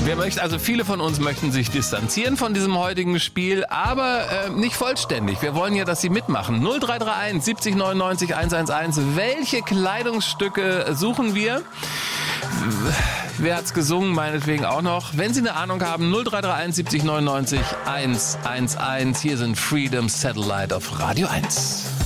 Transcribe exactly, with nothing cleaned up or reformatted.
Wir möchten, also viele von uns möchten sich distanzieren von diesem heutigen Spiel, aber äh, nicht vollständig. Wir wollen ja, dass Sie mitmachen. null drei drei eins siebzig neunundneunzig hunderteins. Welche Kleidungsstücke suchen wir? Wer hat's gesungen? Meinetwegen auch noch. Wenn Sie eine Ahnung haben, null drei drei eins siebzig neunundneunzig hundertelf. Hier sind Freedom Satellite auf Radio eins.